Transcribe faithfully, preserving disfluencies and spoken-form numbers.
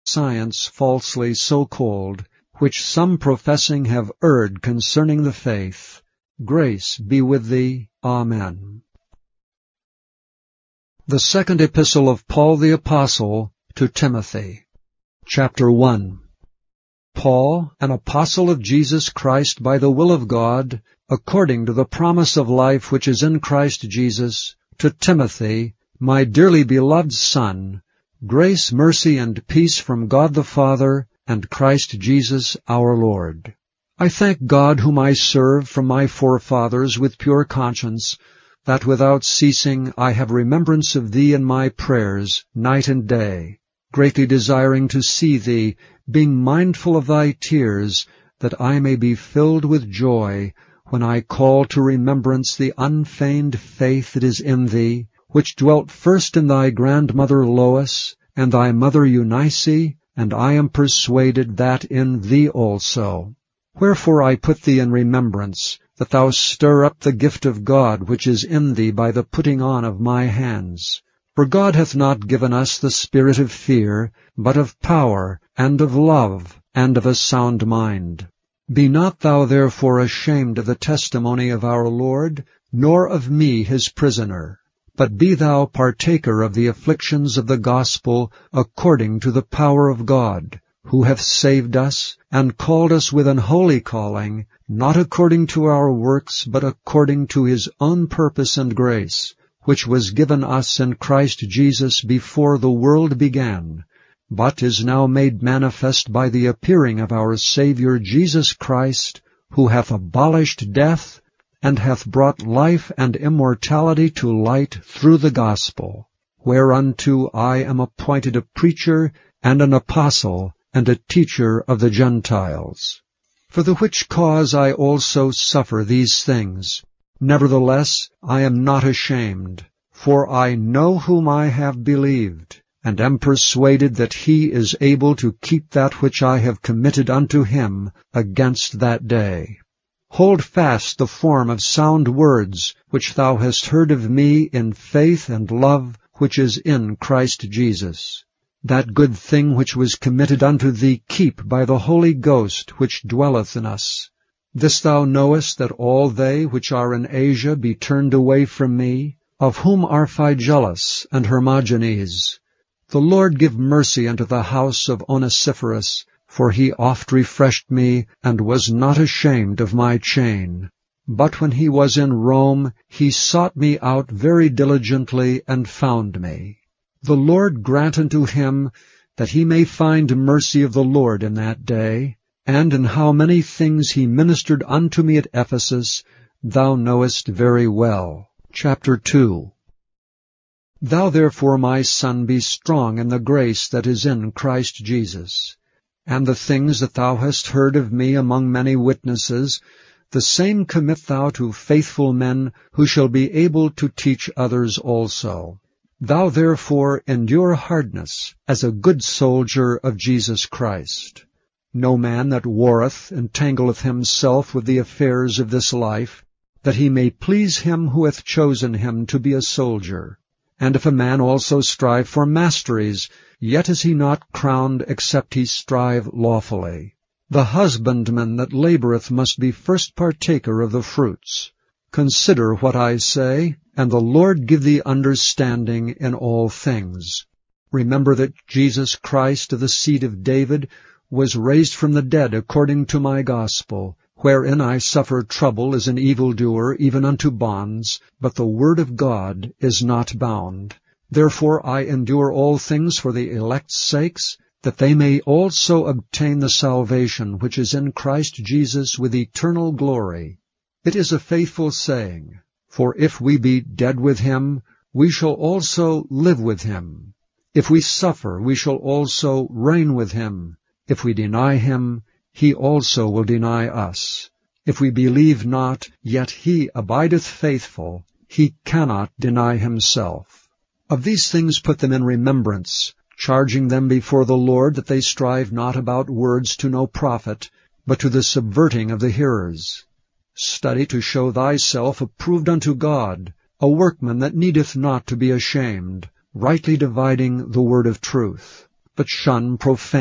science falsely so called, which some professing have erred concerning the faith. Grace be with thee. Amen. The Second Epistle of Paul the Apostle to Timothy. Chapter one. Paul, an apostle of Jesus Christ by the will of God, according to the promise of life which is in Christ Jesus, to Timothy, my dearly beloved son, grace, mercy, and peace from God the Father and Christ Jesus our Lord. I thank God whom I serve from my forefathers with pure conscience, that without ceasing I have remembrance of thee in my prayers night and day, greatly desiring to see thee, being mindful of thy tears, that I may be filled with joy when I call to remembrance the unfeigned faith that is in thee, which dwelt first in thy grandmother Lois and thy mother Eunice, and I am persuaded that in thee also. Wherefore I put thee in remembrance, that thou stir up the gift of God which is in thee by the putting on of my hands. For God hath not given us the spirit of fear, but of power, and of love, and of a sound mind. Be not thou therefore ashamed of the testimony of our Lord, nor of me his prisoner, but be thou partaker of the afflictions of the gospel according to the power of God, who hath saved us, and called us with an holy calling, not according to our works, but according to his own purpose and grace, which was given us in Christ Jesus before the world began, but is now made manifest by the appearing of our Saviour Jesus Christ, who hath abolished death, and hath brought life and immortality to light through the gospel, whereunto I am appointed a preacher, and an apostle, and a teacher of the Gentiles. For the which cause I also suffer these things. Nevertheless, I am not ashamed, for I know whom I have believed, and am persuaded that he is able to keep that which I have committed unto him against that day. Hold fast the form of sound words which thou hast heard of me in faith and love which is in Christ Jesus. That good thing which was committed unto thee keep by the Holy Ghost which dwelleth in us. This thou knowest, that all they which are in Asia be turned away from me, of whom are Phygellus and Hermogenes. The Lord give mercy unto the house of Onesiphorus, for he oft refreshed me, and was not ashamed of my chain. But when he was in Rome, he sought me out very diligently, and found me. The Lord grant unto him that he may find mercy of the Lord in that day, and in how many things he ministered unto me at Ephesus, thou knowest very well. Chapter two. Thou therefore, my son, be strong in the grace that is in Christ Jesus. And the things that thou hast heard of me among many witnesses, the same commit thou to faithful men, who shall be able to teach others also. Thou therefore endure hardness, as a good soldier of Jesus Christ. No man that warreth entangleth himself with the affairs of this life, that he may please him who hath chosen him to be a soldier. And if a man also strive for masteries, yet is he not crowned except he strive lawfully. The husbandman that laboureth must be first partaker of the fruits. Consider what I say, and the Lord give thee understanding in all things. Remember that Jesus Christ of the seed of David was raised from the dead according to my gospel, wherein I suffer trouble as an evildoer, even unto bonds, but the word of God is not bound. Therefore I endure all things for the elect's sakes, that they may also obtain the salvation which is in Christ Jesus with eternal glory. It is a faithful saying, for if we be dead with him, we shall also live with him. If we suffer, we shall also reign with him. If we deny him, he also will deny us. If we believe not, yet he abideth faithful. He cannot deny himself. Of these things put them in remembrance, charging them before the Lord that they strive not about words to no profit, but to the subverting of the hearers. Study to show thyself approved unto God, a workman that needeth not to be ashamed, rightly dividing the word of truth. but shun profanity.